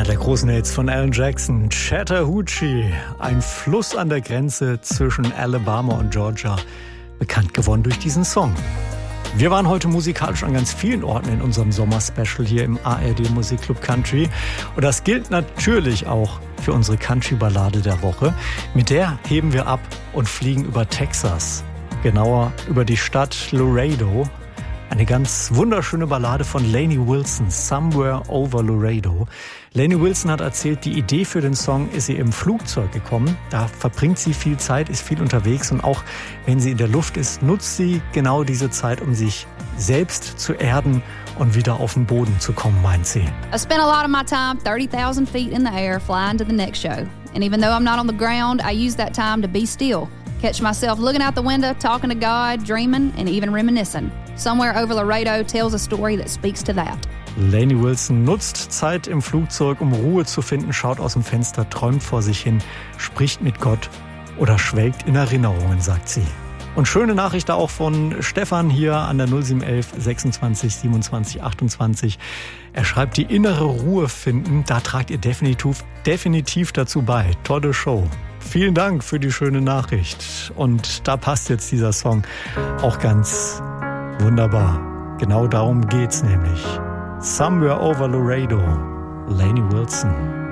der großen Hits von Alan Jackson, Chattahoochee, ein Fluss an der Grenze zwischen Alabama und Georgia, bekannt geworden durch diesen Song. Wir waren heute musikalisch an ganz vielen Orten in unserem Sommerspecial hier im ARD Musikclub Country. Und das gilt natürlich auch für unsere Country-Ballade der Woche. Mit der heben wir ab und fliegen über Texas. Genauer über die Stadt Laredo. Eine ganz wunderschöne Ballade von Lainey Wilson, Somewhere Over Laredo. Lainey Wilson hat erzählt, die Idee für den Song ist ihr im Flugzeug gekommen. Da verbringt sie viel Zeit, ist viel unterwegs und auch wenn sie in der Luft ist, nutzt sie genau diese Zeit, um sich selbst zu erden und wieder auf den Boden zu kommen, meint sie. I spent a lot of my time 30,000 feet in the air flying to the next show. And even though I'm not on the ground, I use that time to be still. Catch myself looking out the window, talking to God, dreaming, and even reminiscing. Somewhere Over Laredo tells a story that speaks to that. Lainey Wilson nutzt Zeit im Flugzeug, um Ruhe zu finden, schaut aus dem Fenster, träumt vor sich hin, spricht mit Gott oder schwelgt in Erinnerungen, sagt sie. Und schöne Nachricht auch von Stefan hier an der 0711 26 27 28. Er schreibt, die innere Ruhe finden, da tragt ihr definitiv dazu bei. Tolle Show. Vielen Dank für die schöne Nachricht. Und da passt jetzt dieser Song auch ganz wunderbar. Genau darum geht's nämlich. Somewhere Over Laredo, Lainey Wilson.